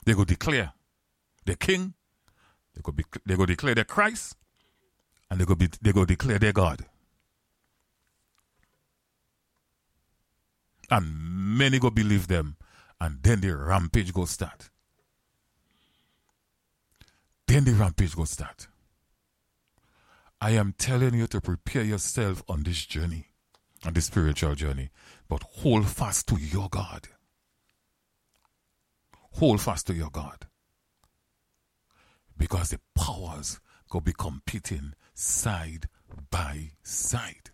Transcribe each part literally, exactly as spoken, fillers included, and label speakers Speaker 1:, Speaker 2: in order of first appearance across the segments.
Speaker 1: They go declare the king, they go, be, they go declare the Christ, and they go, be, they go declare their God. And many go believe them, and then the rampage go start. Then the rampage go start. I am telling you to prepare yourself on this journey, on this spiritual journey, but hold fast to your God. Hold fast to your God. Because the powers go be competing side by side.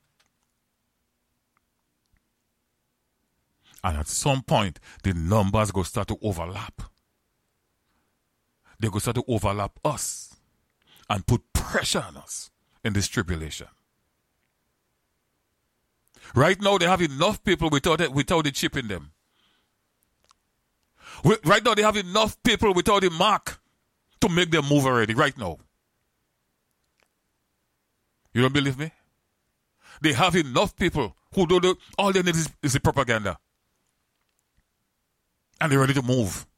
Speaker 1: And at some point, the numbers go start to overlap. They go start to overlap us and put pressure on us in this tribulation. Right now, they have enough people without it, without the chip in them. Right now, they have enough people without the mark to make them move already, right now. You don't believe me? They have enough people who don't do, all they need is, is the propaganda. And they're ready to move.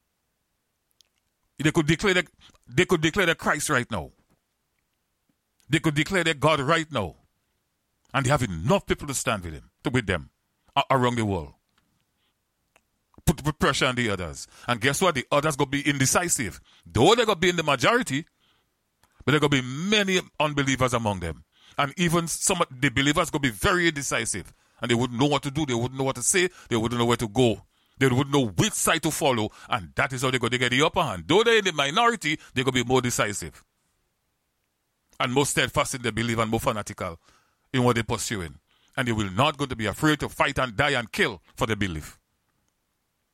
Speaker 1: They could declare that they could declare that Christ right now. They could declare that God right now. And they have enough people to stand with him, to with them around the world. Put, put pressure on the others. And guess what? The others going to be indecisive. Though they're going to be in the majority, but there are going to be many unbelievers among them. And even some of the believers going to be very indecisive. And they wouldn't know what to do. They wouldn't know what to say. They wouldn't know where to go. They wouldn't know which side to follow. And that is how they're going to get the upper hand. Though they're in the minority, they're going to be more decisive. And more steadfast in their belief and more fanatical in what they're pursuing. And they will not going to be afraid to fight and die and kill for their belief.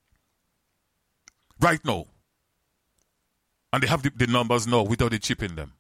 Speaker 1: Right now. And they have the, the numbers now without the chip in them.